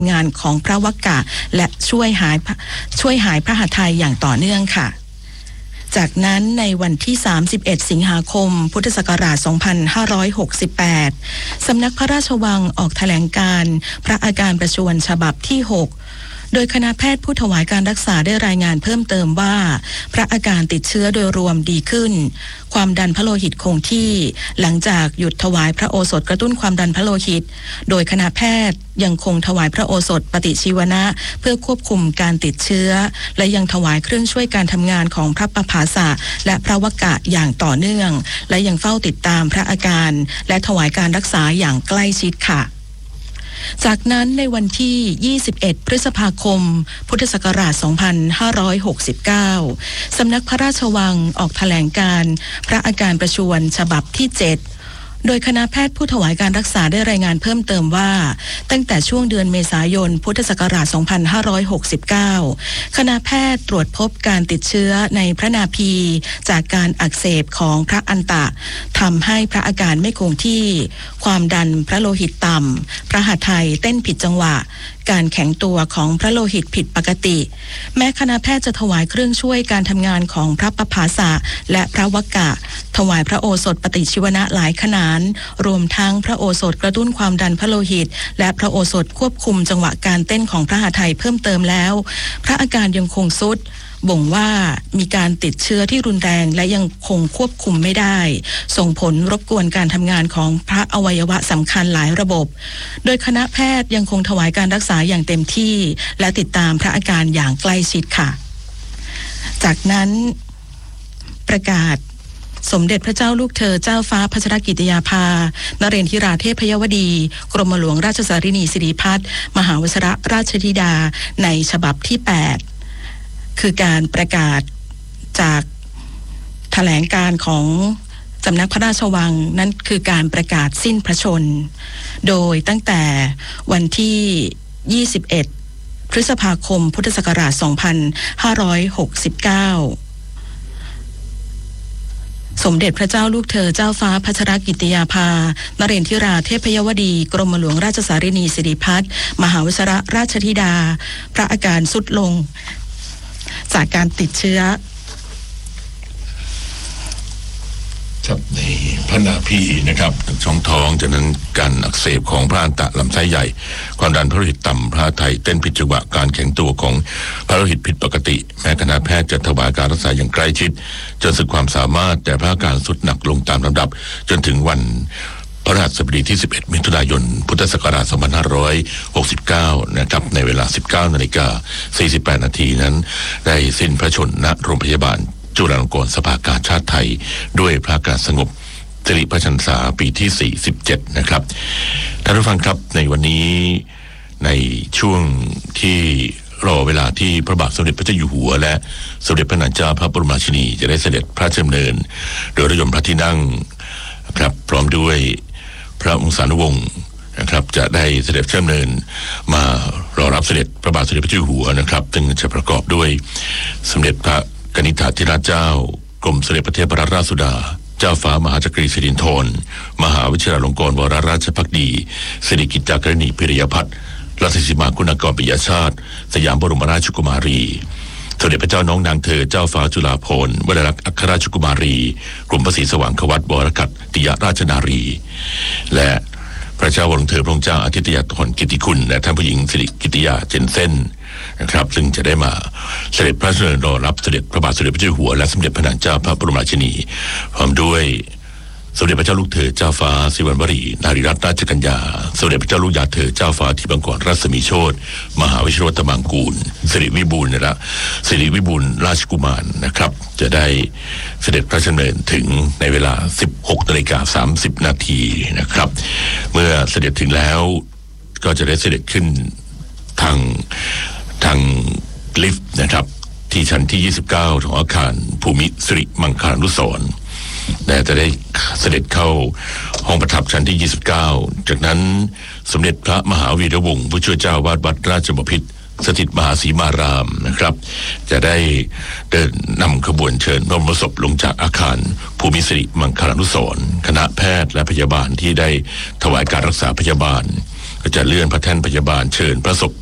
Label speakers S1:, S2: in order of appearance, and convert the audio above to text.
S1: งานของพระวกะและช่วยหายพระหทัยอย่างต่อเนื่องค่ะจากนั้นในวันที่31สิงหาคมพุทธศักราช2568สำนักพระราชวังออกแถลงการณ์พระอาการประชวรฉบับที่6โดยคณะแพทย์ผู้ถวายการรักษาได้รายงานเพิ่มเติมว่าพระอาการติดเชื้อโดยรวมดีขึ้นความดันพระโลหิตคงที่หลังจากหยุดถวายพระโอสถกระตุ้นความดันพระโลหิตโดยคณะแพทย์ยังคงถวายพระโอสถปฏิชีวนะเพื่อควบคุมการติดเชื้อและยังถวายเครื่องช่วยการทำงานของพระปภาสะและพระวกะอย่างต่อเนื่องและยังเฝ้าติดตามพระอาการและถวายการรักษาอย่างใกล้ชิดค่ะจากนั้นในวันที่21พฤษภาคมพุทธศักราช2569สำนักพระราชวังออกแถลงการณ์พระอาการประชวรฉบับที่7โดยคณะแพทย์ผู้ถวายการรักษาได้รายงานเพิ่มเติมว่าตั้งแต่ช่วงเดือนเมษายนพุทธศักราช2569คณะแพทย์ตรวจพบการติดเชื้อในพระนาภีจากการอักเสบของพระอันตะทำให้พระอาการไม่คงที่ความดันพระโลหิตต่ำพระหัตถ์ไทยเต้นผิดจังหวะการแข็งตัวของพระโลหิตผิดปกติแม้คณะแพทย์จะถวายเครื่องช่วยการทำงานของพระปภาสะและพระวกะถวายพระโอสถปฏิชีวนะหลายขนานรวมทั้งพระโอสถกระตุ้นความดันพระโลหิตและพระโอสถควบคุมจังหวะการเต้นของพระหัตถ์ไทยเพิ่มเติมแล้วพระอาการยังคงทรุดบ่งว่ามีการติดเชื้อที่รุนแรงและยังคงควบคุมไม่ได้ส่งผลรบกวนการทำงานของพระอวัยวะสำคัญหลายระบบโดยคณะแพทย์ยังคงถวายการรักษาอย่างเต็มที่และติดตามพระอาการอย่างใกล้ชิดค่ะจากนั้นประกาศสมเด็จพระเจ้าลูกเธอเจ้าฟ้าพัชรกิติยาภานเรนทิราเทพยวดีกรมหลวงราชสารินีสิริพัฒน์มหาวชิรราชธิดาในฉบับที่8คือการประกาศจากแถลงการของสำนักพระราชวังนั้นคือการประกาศสิ้นพระชนโดยตั้งแต่วันที่21พฤษภาคมพุทธศักราช2569สมเด็จพระเจ้าลูกเธอเจ้าฟ้าพัชรกิติยาภานเรนทิราเทพยวดีกรมหลวงราชสารินีสิริพัฒน์มหาวชิรราชธิดาพระอาการทรุดลงจากการติดเชื้อ
S2: ครับในพระนาภีนะครับช่องท้องจากนั้นการอักเสบของพระอันตะลำไส้ใหญ่ความดันพระโลหิตต่ำพระไทยเต้นผิดจังหวะการแข็งตัวของพระโลหิตผิดปกติแม้คณะแพทย์จะถวายการรักษาอย่างใกล้ชิดจนสุดความสามารถแต่พระอาการทรุดหนักลงตามลำดับจนถึงวันพระราชบดีที่11มิถุนายนพุทธศักราช2569นะครับในเวลา 19:48 น.นั้นได้สิ้นพระชนม์ณโรงพยาบาลจุฬาลงกรณ์สภากาชาดไทยด้วยพระอาการสงบสิริพระชนษาปีที่47นะครับท่านผู้ฟังครับในวันนี้ในช่วงที่รอเวลาที่พระบาทสมเด็จพระเจ้าอยู่หัวและสมเด็จพระนางเจ้าพระบรมราชินีจะได้เสด็จพระราชดำเนินโดยรถยนต์พระที่นั่งครับพร้อมด้วยพระวงศานุวงศ์นะครับจะได้เสด็จดำเนินมารอรับเสด็จพระบาทสมเด็จพระเจ้าอยู่หัวนะครับซึ่งจะประกอบด้วยสมเด็จพระกนิษฐาธิราชเจ้ากรมเสด็จพระเทพรัตนราชสุดาเจ้าฟ้ามหาจักรีสิรินธรมหาวิชิราลงกรณวรราชภักดีสิริกิติ์จากรณีพิริยพัฒน์รัชสีมาคุณากรปิยชาติสยามบรมราชกุมารีสมเด็จพระเจ้าน้องนางเธอเจ้าฟ้าจุฬาภรณ์วรลักษณ์อัครราชกุมารีกรมพระศรีสว่างควัตวรกัตติยราชนารีและพระเจ้าวรวงเธอพระองค์เจ้าอาทิตยาธรกิติคุณและท่านผู้หญิงสิริกิติยาเจนเซ่นนะครับซึ่งจะได้มาเสด็จพระราชดำเนินรอรับเสด็จพระบาทสมเด็จพระเจ้าอยู่หัวและสมเด็จพระนางเจ้าพระบรมราชินีพร้อมด้วยสมเด็จพระเจ้าลูกเธอเจ้าฟ้าสิริวัณวรีนารีรัตนราชกัญญาสมเด็จพระเจ้าลูกยาเธอเจ้าฟ้าทิพย์บังกรรัศมีโชติมหาวิชิรวัฒน์มังกูลสิริวิบูลย์นะสิริวิบูลย์ราชกุมารนะครับจะได้เสด็จพระราชดำเนินถึงในเวลา 16:30 นาทีนะครับเมื่อเสด็จถึงแล้วก็จะได้เสด็จขึ้นทางลิฟต์นะครับที่ชั้นที่29ของอาคารภูมิสิริมังคลานุสรณ์และจะได้เสด็จเข้าห้องประทับชั้นที่29จากนั้นสมเด็จพระมหาวีรวงศ์ผู้ช่วยเจ้าวาดวัดราชบพิตรสถิตมหาสีมารามนะครับจะได้เดินนำขบวนเชิญพระบรมศพลงจากอาคารภูมิสิริมังคลานุสรณ์คณะแพทย์และพยาบาลที่ได้ถวายการรักษาพยาบาลก็จะเลื่อนพระแท่นพยาบาลเชิญพระศพ